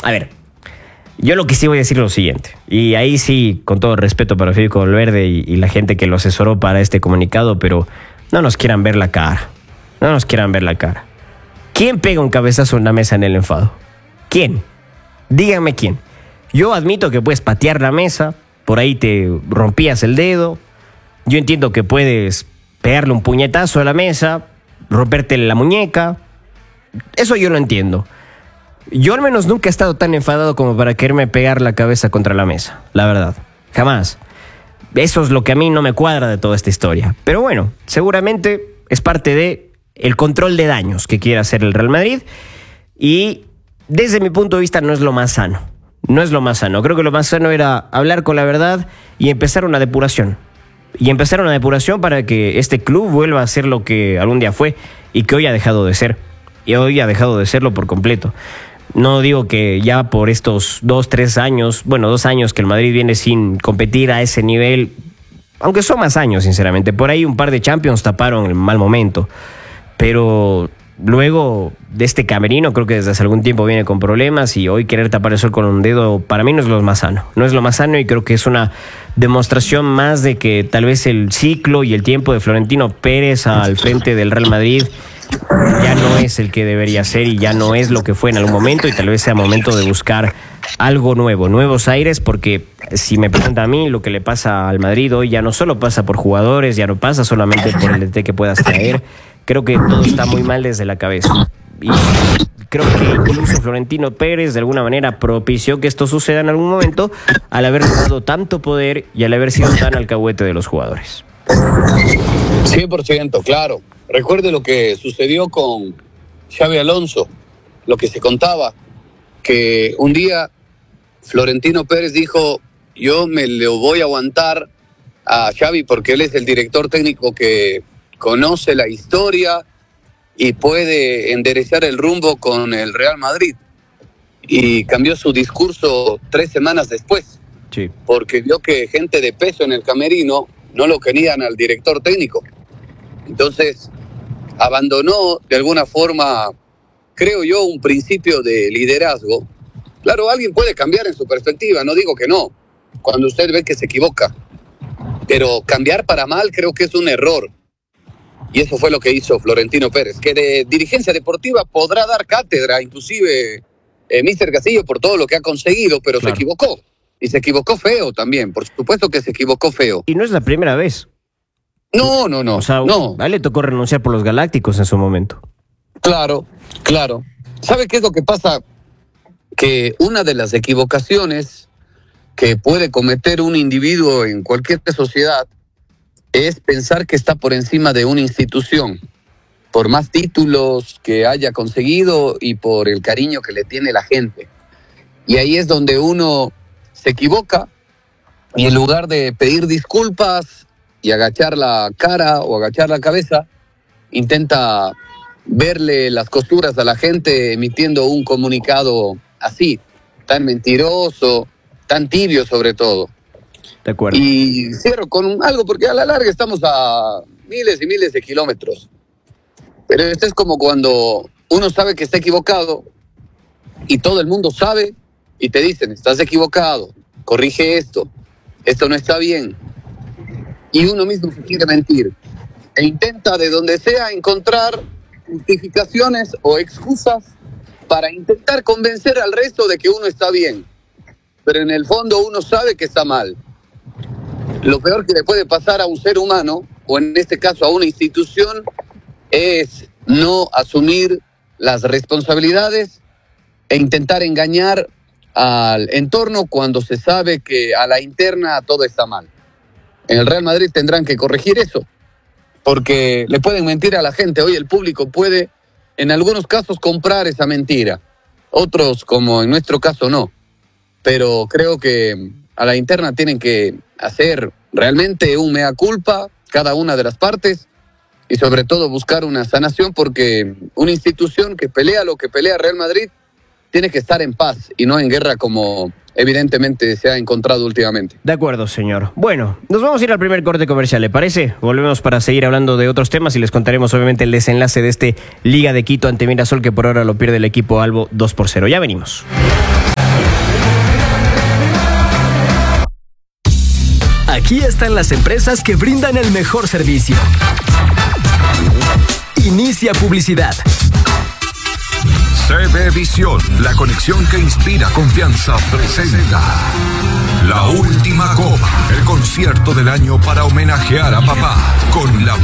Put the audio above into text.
A ver, yo lo que sí voy a decir es lo siguiente, y ahí sí, con todo respeto para Federico Valverde y la gente que lo asesoró para este comunicado, pero no nos quieran ver la cara. No nos quieran ver la cara. ¿Quién pega un cabezazo en la mesa en el enfado? ¿Quién? Díganme quién. Yo admito que puedes patear la mesa, por ahí te rompías el dedo. Yo entiendo que puedes pegarle un puñetazo a la mesa, romperte la muñeca. Eso yo lo entiendo. Yo al menos nunca he estado tan enfadado como para quererme pegar la cabeza contra la mesa, la verdad. Jamás. Eso es lo que a mí no me cuadra de toda esta historia. Pero bueno, seguramente es parte de el control de daños que quiere hacer el Real Madrid. Y desde mi punto de vista no es lo más sano. No es lo más sano. Creo que lo más sano era hablar con la verdad y empezar una depuración. Y empezar una depuración para que este club vuelva a ser lo que algún día fue y que hoy ha dejado de ser. Y hoy ha dejado de serlo por completo. No digo que ya por estos 2 años que el Madrid viene sin competir a ese nivel, aunque son más años, sinceramente. Por ahí un par de Champions taparon el mal momento. Pero luego de este camerino, creo que desde hace algún tiempo viene con problemas y hoy querer tapar el sol con un dedo, para mí no es lo más sano. No es lo más sano y creo que es una demostración más de que tal vez el ciclo y el tiempo de Florentino Pérez al frente del Real Madrid ya no es el que debería ser y ya no es lo que fue en algún momento, y tal vez sea momento de buscar algo nuevo, nuevos aires, porque si me preguntan a mí, lo que le pasa al Madrid hoy ya no solo pasa por jugadores, ya no pasa solamente por el DT que puedas traer. Creo que todo está muy mal desde la cabeza. Y creo que incluso Florentino Pérez de alguna manera propició que esto suceda en algún momento al haber dado tanto poder y al haber sido tan alcahuete de los jugadores. 100%, claro. Recuerde lo que sucedió con Xabi Alonso, lo que se contaba, que un día Florentino Pérez dijo: yo me lo voy a aguantar a Xavi porque él es el director técnico que conoce la historia y puede enderezar el rumbo con el Real Madrid. Y cambió su discurso 3 semanas después, sí, porque vio que gente de peso en el camerino no lo querían al director técnico. Entonces abandonó de alguna forma, creo yo, un principio de liderazgo. Claro, alguien puede cambiar en su perspectiva, no digo que no, cuando usted ve que se equivoca, pero cambiar para mal creo que es un error. Y eso fue lo que hizo Florentino Pérez, que de dirigencia deportiva podrá dar cátedra, inclusive Mr. Castillo, por todo lo que ha conseguido, pero claro, se equivocó. Y se equivocó feo también, por supuesto que se equivocó feo. Y no es la primera vez. No. O sea, no. A él le tocó renunciar por los Galácticos en su momento. Claro. ¿Sabe qué es lo que pasa? Que una de las equivocaciones que puede cometer un individuo en cualquier sociedad es pensar que está por encima de una institución, por más títulos que haya conseguido y por el cariño que le tiene la gente. Y ahí es donde uno se equivoca y en lugar de pedir disculpas y agachar la cara o agachar la cabeza, intenta verle las costuras a la gente emitiendo un comunicado así, tan mentiroso, tan tibio sobre todo. De acuerdo. Y cierro con algo, porque a la larga estamos a miles y miles de kilómetros. Pero esto es como cuando uno sabe que está equivocado y todo el mundo sabe y te dicen: estás equivocado, corrige esto no está bien. Y uno mismo se quiere mentir e intenta de donde sea encontrar justificaciones o excusas para intentar convencer al resto de que uno está bien. Pero en el fondo uno sabe que está mal. Lo peor que le puede pasar a un ser humano, o en este caso a una institución, es no asumir las responsabilidades e intentar engañar al entorno cuando se sabe que a la interna todo está mal. En el Real Madrid tendrán que corregir eso, porque le pueden mentir a la gente. Hoy el público puede, en algunos casos, comprar esa mentira. Otros, como en nuestro caso, no. Pero creo que a la interna tienen que hacer realmente un mea culpa, cada una de las partes, y sobre todo buscar una sanación, porque una institución que pelea lo que pelea Real Madrid tiene que estar en paz y no en guerra como evidentemente se ha encontrado últimamente. De acuerdo, señor. Bueno, nos vamos a ir al primer corte comercial, ¿le parece? Volvemos para seguir hablando de otros temas y les contaremos obviamente el desenlace de este Liga de Quito ante Mirasol, que por ahora lo pierde el equipo Albo 2-0. Ya venimos. Aquí están las empresas que brindan el mejor servicio. Inicia publicidad. CB Visión, la conexión que inspira confianza, presenta La Última Copa, el concierto del año para homenajear a papá, con la